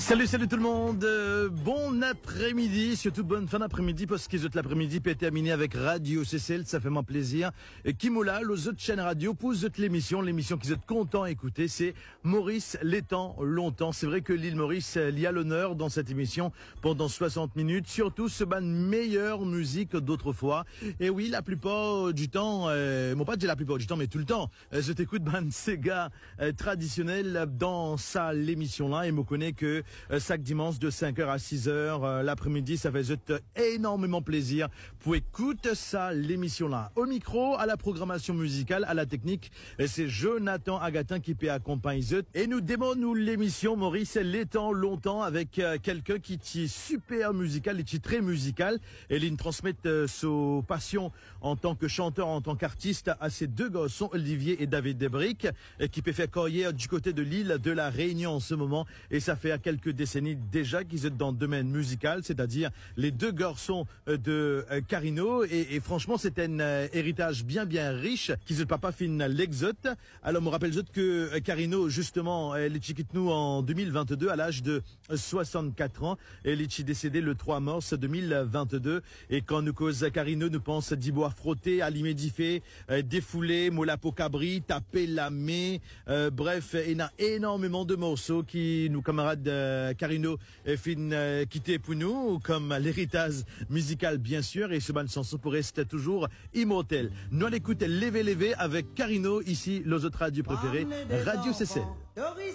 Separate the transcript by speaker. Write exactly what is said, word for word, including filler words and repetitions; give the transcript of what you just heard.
Speaker 1: Salut, salut tout le monde. Euh, bon après-midi, surtout bonne fin d'après-midi parce que l'après-midi peut terminer avec Radio C C L, ça fait mon plaisir. Et Kimola, les autres chaînes radio, pour l'émission, l'émission qu'ils êtes contents d'écouter, c'est Maurice l'étang longtemps. C'est vrai que l'île Maurice, il y a l'honneur dans cette émission pendant soixante minutes, surtout ce ban meilleure musique d'autrefois. Et oui, la plupart du temps, euh, bon pas dire la plupart du temps, mais tout le temps, euh, je t'écoute ban Sega euh, traditionnel dans ça l'émission là et me connais que Euh, chaque dimanche de cinq heures à six heures euh, l'après-midi, ça fait juste énormément plaisir pour écouter ça l'émission là. Au micro, à la programmation musicale, à la technique, et c'est Jonathan Agatin qui peut accompagner eux. Et nous démarrons nous l'émission Maurice l'étang longtemps avec euh, quelqu'un qui est super musical et qui est très musical. Et il transmet euh, sa passion en tant que chanteur, en tant qu'artiste à ses deux garçons, Olivier et David Debrick, et qui peut faire carrière du côté de l'île de la Réunion en ce moment. Et ça fait à quelques décennies déjà qu'ils sont dans le domaine musical, c'est-à-dire les deux garçons de euh, Carino et, et franchement c'est un euh, héritage bien bien riche qu'ils ne papa fin l'exote. Alors me rappelle que euh, Carino justement elle est nous en deux mille vingt-deux à l'âge de soixante-quatre ans, elle est décédée le trois mars deux mille vingt-deux et quand nous cause Carino nous pense d'Ibois frotté, Alimedifé, euh, défoulé, Molapo Cabri, taper la main, euh, bref, il y a énormément de morceaux qui nous camarades euh, Carino est fin euh, quitté pour nous comme l'héritage musical bien sûr et ce bande chanson pour rester toujours immortel. Nous on écoute Lévé Lévé avec Carino ici, les autres radios préférées, Radio C C L.